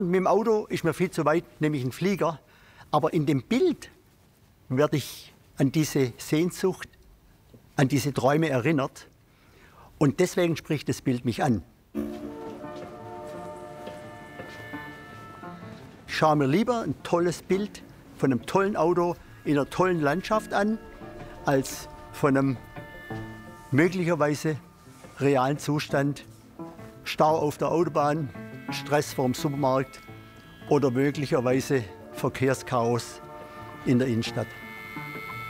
Mit dem Auto ist mir viel zu weit, nehme ich einen Flieger. Aber in dem Bild werde ich an diese Sehnsucht, an diese Träume erinnert. Und deswegen spricht das Bild mich an. Ich schaue mir lieber ein tolles Bild von einem tollen Auto in einer tollen Landschaft an, als von einem möglicherweise realen Zustand, Stau auf der Autobahn, Stress vor dem Supermarkt oder möglicherweise Verkehrschaos in der Innenstadt.